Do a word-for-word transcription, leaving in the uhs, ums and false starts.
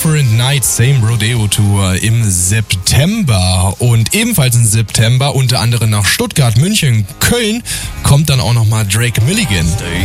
Different Night, Same Rodeo Tour im September. Und ebenfalls im September, unter anderem nach Stuttgart, München, Köln, kommt dann auch nochmal Drake Milligan. Stay